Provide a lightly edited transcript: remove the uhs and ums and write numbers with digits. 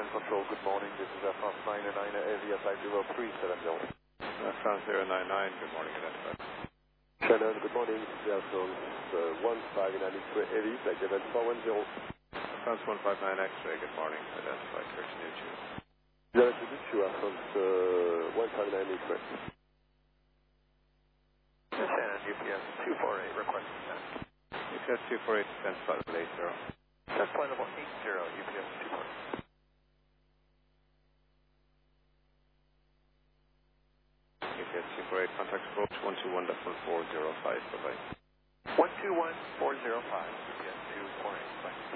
Control, good morning. This is Air France 99 Heavy at 50370. Air France 099, good morning, identified. Shannon, good morning. This is Air France 159 X-ray Heavy, flight level 410. Air France 159 X-ray, good morning, identified. Clear to YouTube. Direct to you, Air France 159 X-ray. Shannon, UPS 248, request descent. UPS 248, descent flight level 80. Descent flight level 80, UPS 248. UPS 248, contact approach 121.405, bye-bye. 121.405, UPS 248, bye.